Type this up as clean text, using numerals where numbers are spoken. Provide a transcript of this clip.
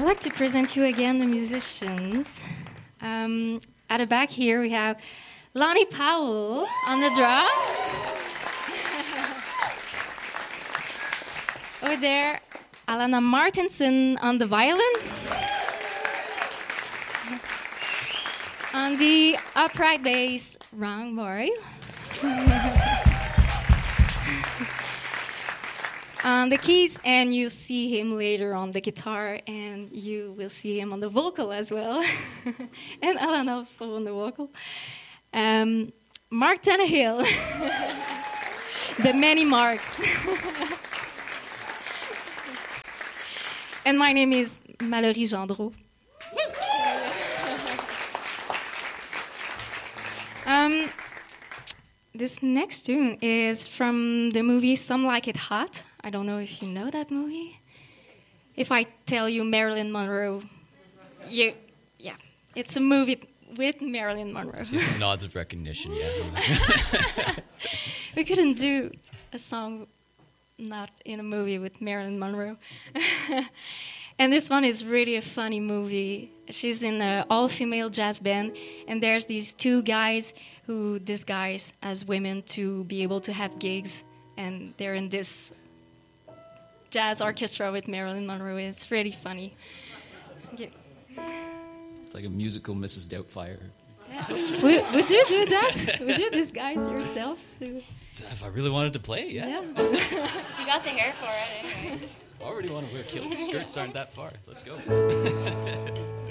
I'd like to present you again the musicians. At the back here we have Lonnie Powell on the drums. Over there, Alana Martinson on the violin. On the upright bass, Ron Boyle. On the keys, and you see him later on the guitar, and you will see him on the vocal as well. And Alan also on the vocal. Mark Tannehill. The many Marks. And my name is Mallory Gendreau. This next tune is from the movie Some Like It Hot. I don't know if you know that movie. If I tell you Marilyn Monroe, yeah, it's a movie with Marilyn Monroe. I see some nods of recognition, yeah. We couldn't do a song not in a movie with Marilyn Monroe. And this one is really a funny movie. She's in an all-female jazz band, and there's these two guys who disguise as women to be able to have gigs, and they're in this jazz orchestra with Marilyn Monroe. It's really funny. Yeah. It's like a musical Mrs. Doubtfire. Yeah. Would you do that? Would you disguise yourself? If I really wanted to play, yeah. You got the hair for it anyways. I already want to wear kilts. Skirts aren't that far. Let's go.